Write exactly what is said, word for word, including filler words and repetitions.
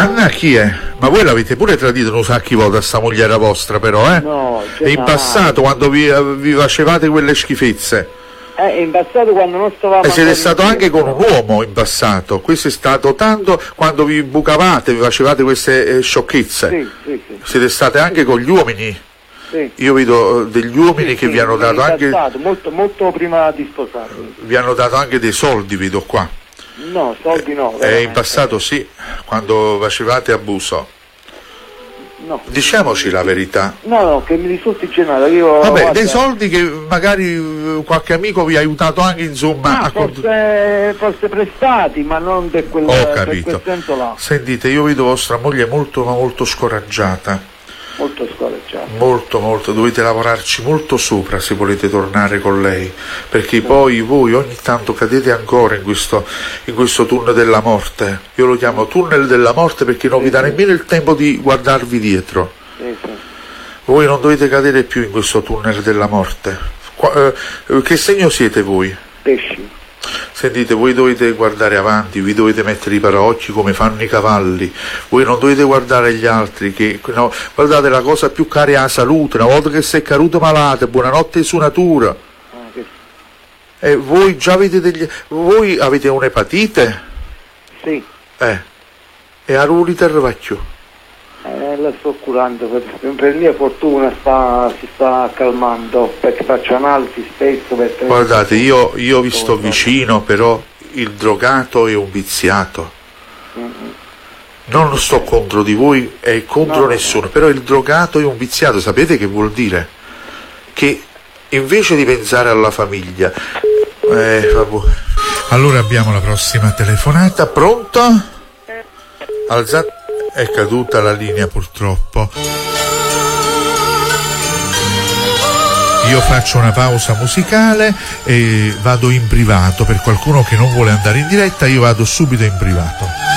Anna chi è? Ma voi l'avete pure tradito un sacchi volte a sta mogliera vostra però, eh? No, e in passato quando vi, vi facevate quelle schifezze? Eh, in passato quando non stavamo... E siete stato anche con un uomo in passato, questo è stato tanto quando vi bucavate, vi facevate queste eh, sciocchezze. Sì, sì, sì. Siete state anche con gli uomini? Sì. Io vedo degli uomini Sì, che sì, vi hanno dato anche... Passato, molto, molto prima di sposarmi. Vi hanno dato anche dei soldi, vedo qua. No, soldi no. Eh, in passato sì, quando facevate abuso. No. Diciamoci la verità. No, no, che mi risulti generato. Io, Vabbè, guarda, dei soldi che magari eh, qualche amico vi ha aiutato anche, insomma, ah, a cont- forse, forse prestati, ma non per quel, Ho per capito. quel senso là. Sentite, io vedo vostra moglie molto ma molto scoraggiata. Molto scoraggiato. Molto, molto, dovete lavorarci molto sopra se volete tornare con lei, perché poi voi ogni tanto cadete ancora in questo, in questo tunnel della morte. Io lo chiamo tunnel della morte perché non vi dà nemmeno il tempo di guardarvi dietro. Sì, sì. Voi non dovete cadere più in questo tunnel della morte. Qua, eh, che segno siete voi? Pesci. Sentite, voi dovete guardare avanti, vi dovete mettere i paraocchi come fanno i cavalli, voi non dovete guardare gli altri, che no, guardate, la cosa più cara è la salute, una volta che sei caduto malate, buonanotte su natura. Ah, che... E voi già avete degli... voi avete un'epatite? Sì. Eh, e a rulite il vecchio. Eh, la sto curando, per, per mia fortuna sta, si sta calmando, perché faccio analisi spesso. Per Guardate, io, io vi sto vicino, però il drogato è un viziato. Mm-hmm. Non sto contro di voi e contro no, nessuno, no. però il drogato è un viziato, sapete che vuol dire? Che invece di pensare alla famiglia... Eh, vabbè. Allora abbiamo la prossima telefonata, pronto? Alzate... È caduta la linea purtroppo. Io faccio una pausa musicale e vado in privato. Per qualcuno che non vuole andare in diretta, io vado subito in privato.